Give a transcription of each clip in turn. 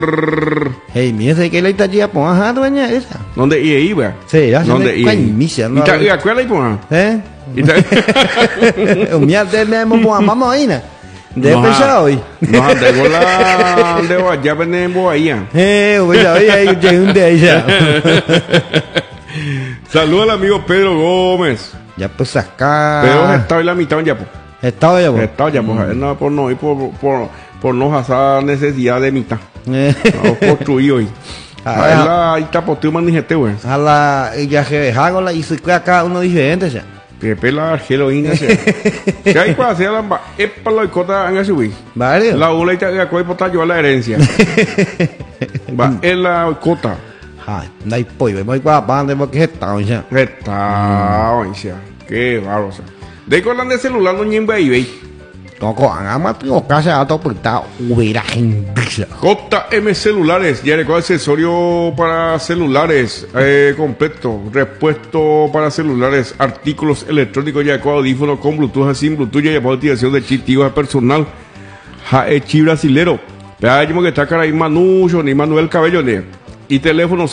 Hey, mía, sé que la Italia pon a doña esa. ¿Dónde iba? Sí, ya ¿Dónde iba? Misa, ¿Y te acuerdas ahí, ¿Eh? Mía, te vamos ahí, ¿no? De pensado hoy. No, de la de ya venimos ahí. Pues ya hoy hay un de ella. Saludos al amigo Pedro Gómez. Ya pues acá. Pedro está en la mitad ya, pues. Estaba ya, pues. Estaba ya, pues. No, por no ir por no hacer necesidad de mitad. No, construir hoy. Ahí está por tu manijete, güey. A la viaje de Jagola y se queda acá uno diferente ya. Pepe la argeloína se. ¿Qué hay para hacer la es para la cota en ese güey? ¿Vale? La ula y te acá por yo la herencia. Va en la cota. Ay, no hay pollo, voy para pande porque está ya. Está, ya. Qué bárbaro. De con la de celular no ñemba ahí, ve. Coco, hagamos tu casa a todo portado. Hubiera gente. JM Celulares, ya recuerda accesorio para celulares completo, repuesto para celulares, artículos electrónicos, ya recuerda audífonos con Bluetooth, sin Bluetooth, ya para utilización de chip personal, chi brasilero, pero que está cara ahí Manucho, ni Manuel Cabello, y teléfono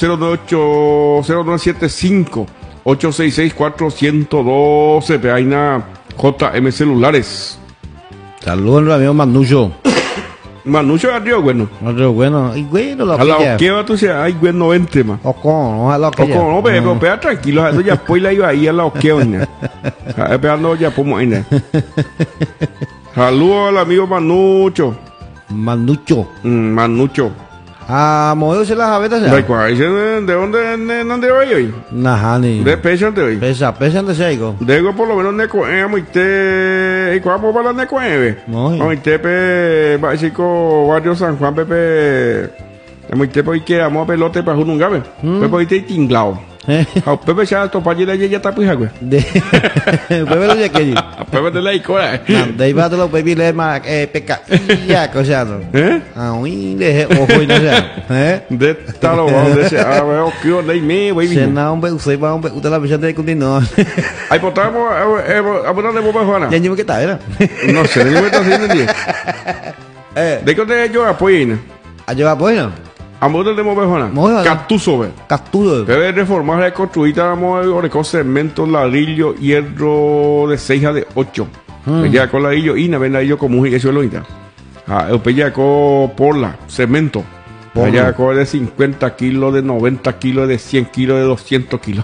0975 866 412, pero hay una JM Celulares. Saludos, amigo Manucho. Manucho arriba, bueno. Otro bueno. Y bueno, lo a la que va tú sea, ay, güey, 90 más. Oco, ojalá que. Oco, no, pero pega tranquilo, eso ya pues la iba ahí a la que vaina. Esperando ya por vaina. Saludos al amigo Manucho. Manucho. Manucho. Ah, moverse las abetas ya. ¿De dónde voy hoy? Najani. De Pesa de hoy. Pesa de Seigo. Dego por lo menos neco, muy te, y cuál para la neco, muy te, básico, barrio San Juan, Pepe, muy te, pues que amo pelote para un gabe. Pepe, hoy te tinglao. Pepe, ya topa allí ya está pues, güey. Pepe lo ya que Pepe de la icora. De ahí va de los baby le más, peca, ya, cosado. Ah, uy, de ojo y no sé. De tal o de ese, veo que yo leí me, baby. Se na un usted va un usted la versión de continuo. Ahí potamos, a poner de boba Juana. Ya ni que está, ¿verdad? No sé, ni me está haciendo ni. ¿De qué te yo apoyo? ¿A llevar apoyo? A modo de Movejona, Catuso, ve. Catuso. Debe reformar, reconstruir, con cemento, ladrillo, hierro de 6 a de 8. Ya con ladrillo y ladrillo común y eso es lo que ya con porla, cemento. Ya con de 50 kilos, de 90 kilos, de 100 kilos, de 200 kilos.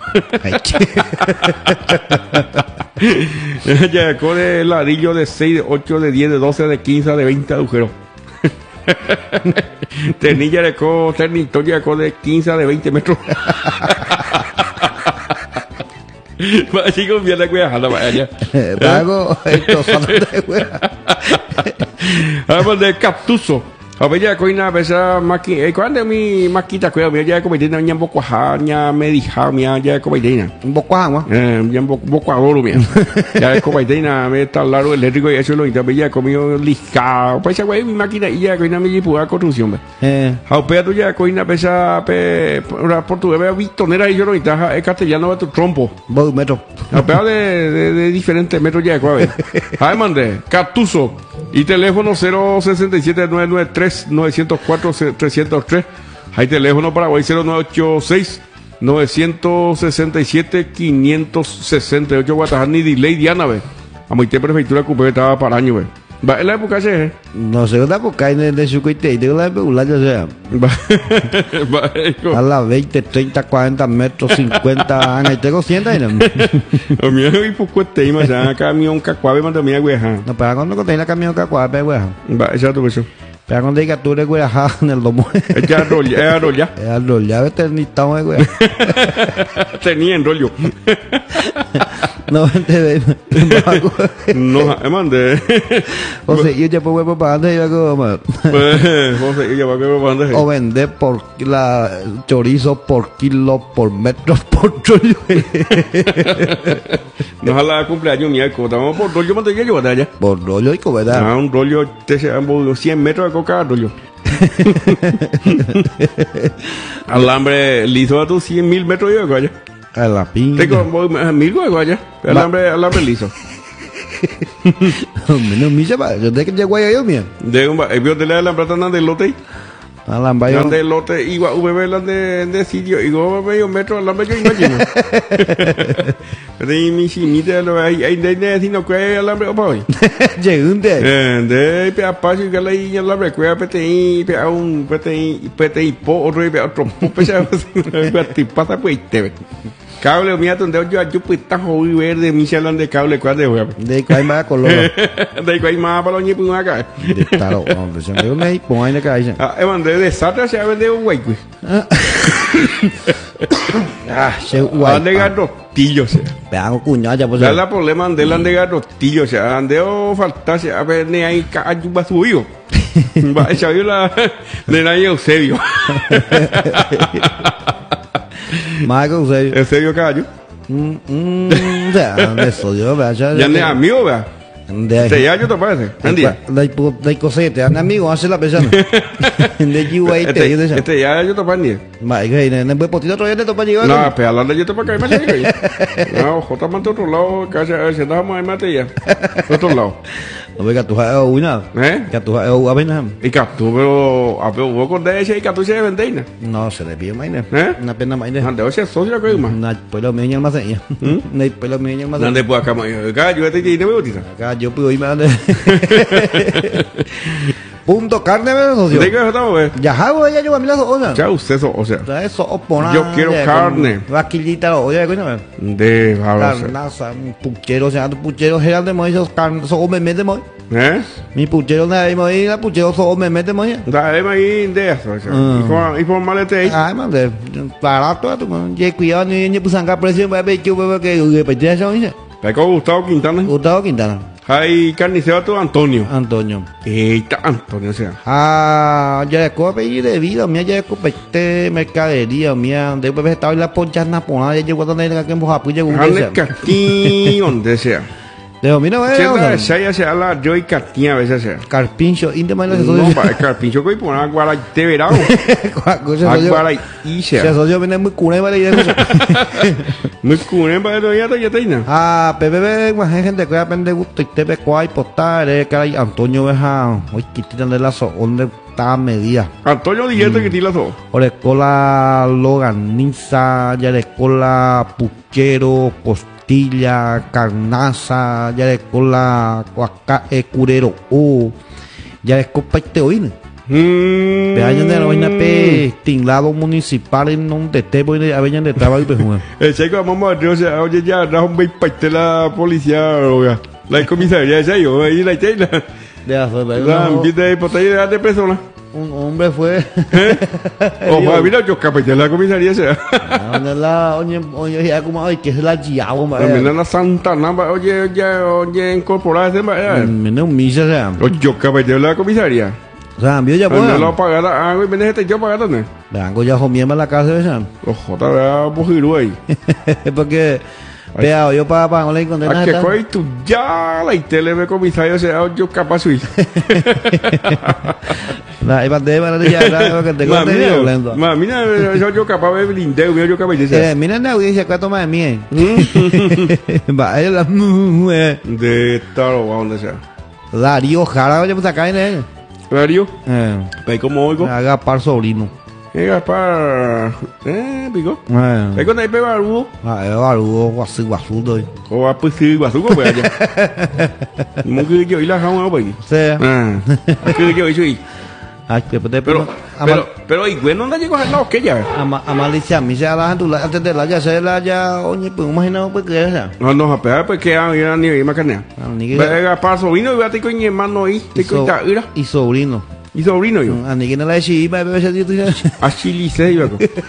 Ya con de ladrillo de 6, de 8, de 10, de 12, de 15, de 20 agujeros. Ternilla de ternitoria de 15 a de 20 metros. Así con mierda que jala vaya. Pago estos son de hueá. Vamos de Catuso. A ver ya coina besa maki cuando mi maquita cuida ya como tiene un poco haña me dija mía ya como tiene un poco agua ya un poco oro mía ya como tiene me está largo eléctrico y eso lo interesa ya comido lija pues ya güey mi máquina y ya coina me lleva construcción a pero ya coina besa portugués veo bitonera y yo lo interesa es castellano de tu trompo dos metros a pero de diferentes metros ya cuál ay mande Catuso y teléfono 067 993 904 303. Hay teléfono para hoy 0986 967 568 Guatajani Delay Diana, ve. A mi prefectura que estaba para año, ve. Va en la época ese, no sé la época de su coite, de la época ya sea. A la 20, 30, 40 metros, 50 años, y tengo 100 ahí, ¿no? A mí me poco tema, ya camión cacuabe, manda mía, güey. No, pero cuando tenga camión cacuabe, güey. Va, exacto, eso. Pero cuando diga tú eres güey, en el lomo. Ya rolla. Ya eternizado, güey. Tenía enrollo. No, no, mande. O sea, yo ya puedo propaganda y algo más. O vender por chorizo por kilo, por metro, por rollo. No ojalá cumpleaños mía, vamos por rollo, mande yo de allá. Por rollo y comida. Ah, un rollo, 100 metros de coca, rollo. Alambre liso a tus 100.000 metros yo de allá. A la pinga. Tengo 1000 de allá. Alambre liso. No me llama, yo de que llego allá yo, mía. De un vio de la alambre tan del lote. Alambre yo. Ande lote igual UBB de sitio y go medio metro alambre yo imagino. Pero mi chinita lo hay de si no que alambre o hoy. Llegunde. De pe apache que le alambre que PTI pe un PTI po otro pe otro po pe se pasa pues te. Cable mía donde yo puta joder verde mi chalan de cable cuadre güey. De quay más color. De quay más para los ñipos acá. De taro, hombre, se me me pon ahí la calle. Ah, mandé de Satra se ha vendido un güey. Ah, se guay. Ande garrotillo, sea. Vean cuñada ya pues. Da la problema ande ande garrotillo, sea. Ande o falta se a ver ni ahí ayuda suyo. Va a echar la de nadie Eusebio. Más que usted. Eusebio Caballo. Ya, de eso yo, vea. Ya ne amigo, vea. Te ya yo te parece. Andía. Dai cosete, anda amigo, hace la persona. De GUI te yo de esa. Este ya yo te parece. Ma, que en el potito todavía te topa llegar. No, pero hablar de yo te para caer más. No, J mante otro lado, casi si estamos en mate ya. Otro lado. No ve que tú has una. Que tú has una. Y que tú pero a pero vos con de ese y que tú se vende. No, se le pide más. Una pena más. Ande o sea socio que más. No, pues lo mío más allá. No, pues lo mío más allá. ¿Dónde puedo acá más? Acá yo te tiene botita. Acá yo puedo ir más. Punto carne, ¿verdad? ¿De qué estamos, ve? Ya hago ya yo a mí las cosas. Ya usted o sea. Eso opona. Yo quiero carne. Vaquillita, oye, coño. De carnaza, un puchero, o sea, tu puchero general de Moisés, carne, son memes de Moisés. Mi puchero no hay Moisés, la puchero son memes de Moisés. Dale ahí de eso, o sea. Y por malete ahí. Ay, madre, barato, tú, ya cuidado, ni pues sacar precio, va a ver que pedir eso, dice. ¿Te con Gustavo Quintana? Gustavo Quintana. Hay carnicero tú, Antonio. Antonio. Eita, Antonio, o sea. Ah, ya de apellido de vida, mía, ya de mercadería, mía, después estaba en la poncha naponada, ya llegó donde era que en Bojapú llegó un día. Castín, donde sea. Dejo, mira, ve. Ya sea la Joy Castín a veces sea. Carpincho, íntima no, para el carpincho que pone aguara de verano. Aguara y sea. Se asoció, viene muy cune, vale, y eso. Muy cune, vale, ya te. Ah, PBB, más gente que aprende gusto y te ve cuál postar, que hay Antonio Beja, hoy quitan de la donde está medida. Antonio Diente que tira todo. Orecola, Loganiza, Yarecola, Puchero, Costilla, Carnaza, Yarecola, Curero, ya es copa este hoy. De años de la vaina pe tinglado municipal en donde te voy a ver de trabajo y pejuna. El checo vamos a sea, oye ya rajon ve parte la policía la comisaría esa yo ahí la tela. De hacer la de botella de persona. Un hombre fue. Ojo, mira yo capitán la comisaría esa. Oye ya como ay que es la giago, también la Santana, oye incorporada ese me un misa sea. Yo capitán la comisaría. O sea, envío ya pues. No lo pagará, güey, me dejaste yo pagar también. Vengo ya jomiendo la casa de esa. Ojo, te voy a bujirú ahí. Porque Pea, yo para no le encontré nada. Que coi tú ya la tele me comisario sea yo capaz de ir. La iba de para ya que te conté hablando. Mira, yo capaz de blindeo, yo capaz de decir. Mira la audiencia que toma de mí. Va, ella de taro a donde sea. Darío Jara, yo pues acá en él. Darío. Pe como oigo. Haga par sobrino. Para pico. ¿Es cuando hay pe barudo? Barudo, guasu doy. O va pues sí, guasu pues allá. Mo que yo y la jama pues. Sí. Que yo y ay, pero y bueno, ¿dónde llegó al lado que ya? Amalicia, mi se la gente antes de la ya se la ya, oye, pues imaginado pues que esa. No, a pegar pues que a ni más carne. Venga, para sobrino y vete con mi hermano ahí, te cuenta, mira. Y sobrino. Y sobrino yo. A ni que no la decía, bebé ese día. A Chile se iba.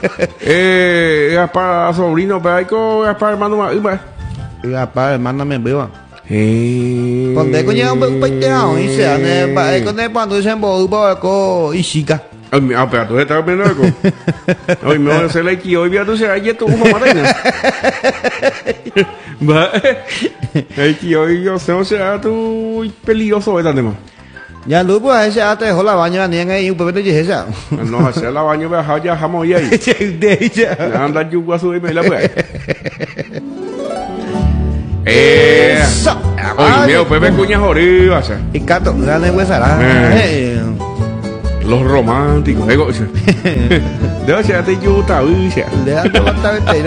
Para sobrino, pero hay para hermano más. Para hermano me viva. Cuando coño un pequeño y se ane cuando cuando se embolba co y chica. Pero tú estás viendo algo. Hoy me voy a hacer la que hoy vía tú se ayer tu mamá reina. Va. El que hoy yo sé o sea tú peligroso esta tema. Ya luego a ese te dejó la baña ni en ahí un bebé de esa. No, hacer la baña me ha ya jamás ahí. De ella. Anda yo a subirme la pues. Oye, Pepe Cuña jodido, o sea. Y Cato, gane huesara. Los románticos. Debo ser de yuta, uya. Le dan totalmente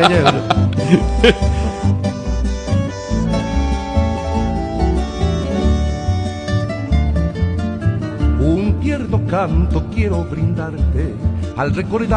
Un tierno canto quiero brindarte al recordar